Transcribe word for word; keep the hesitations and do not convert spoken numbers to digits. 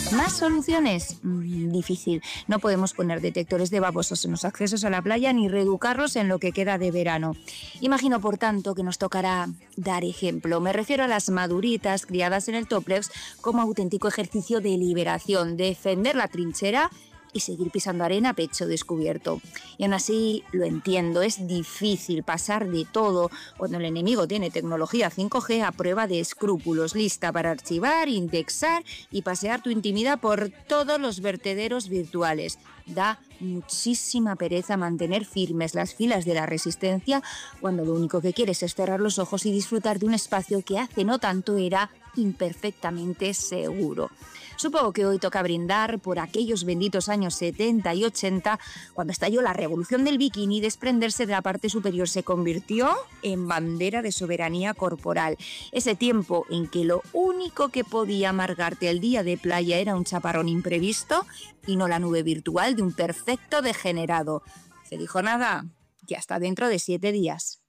¿Más soluciones? Mm, difícil. No podemos poner detectores de babosos en los accesos a la playa ni reeducarlos en lo que queda de verano. Imagino, por tanto, que nos tocará dar ejemplo. Me refiero a las maduritas criadas en el tóplex como auténtico ejercicio de liberación, defender la trinchera y seguir pisando arena a pecho descubierto. Y aún así, lo entiendo, es difícil pasar de todo cuando el enemigo tiene tecnología cinco G a prueba de escrúpulos, lista para archivar, indexar y pasear tu intimidad por todos los vertederos virtuales. Da muchísima pereza mantener firmes las filas de la resistencia cuando lo único que quieres es cerrar los ojos y disfrutar de un espacio que hace no tanto era imperfectamente seguro. Supongo que hoy toca brindar por aquellos benditos años setenta y ochenta, cuando estalló la revolución del bikini y desprenderse de la parte superior se convirtió en bandera de soberanía corporal. Ese tiempo en que lo único que podía amargarte el día de playa era un chaparrón imprevisto y no la nube virtual de un perfecto degenerado. Se dijo nada, y hasta dentro de siete días.